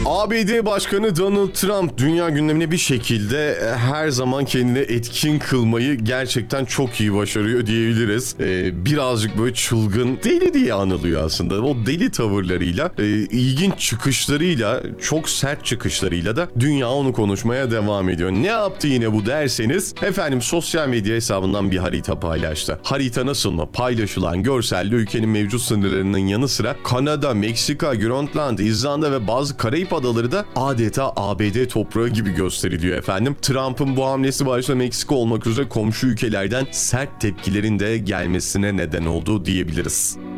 ABD Başkanı Donald Trump dünya gündemine bir şekilde her zaman kendini etkin kılmayı gerçekten çok iyi başarıyor diyebiliriz. Birazcık böyle çılgın, deli diye anılıyor aslında. O deli tavırlarıyla, ilginç çıkışlarıyla, çok sert çıkışlarıyla da dünya onu konuşmaya devam ediyor. Ne yaptı yine bu derseniz, efendim sosyal medya hesabından bir harita paylaştı. Harita nasıl mı? Paylaşılan görselde ülkenin mevcut sınırlarının yanı sıra Kanada, Meksika, Grönland, İzlanda ve bazı Karayip adaları da adeta ABD toprağı gibi gösteriliyor efendim. Trump'ın bu hamlesi başta Meksika olmak üzere komşu ülkelerden sert tepkilerin de gelmesine neden oldu diyebiliriz.